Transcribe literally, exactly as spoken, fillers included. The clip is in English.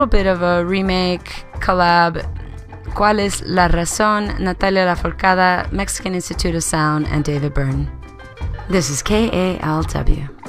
bit of a remake, collab. ¿Cuál es la razón? Natalia Lafourcade, Mexican Institute of Sound, and David Byrne. This is K A L W.